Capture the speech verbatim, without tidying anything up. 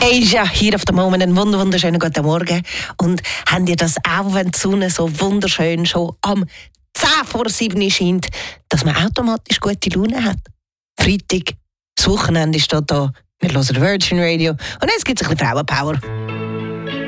Hey, ja, hier auf dem Moment einen wunder wunderschönen guten Morgen. Und habt ihr das auch, wenn die Sonne so wunderschön schon am zehn vor sieben scheint, dass man automatisch gute Laune hat? Freitag, das Wochenende steht da, wir hören Virgin Radio und jetzt gibt es ein bisschen Frauenpower.